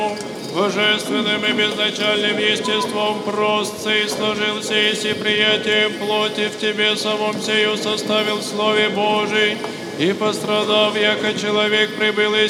божественным и безначальным естеством простца и сложился, если приятием плоти в тебе самом сею составил Слове Божий, и пострадав, яко человек прибыл из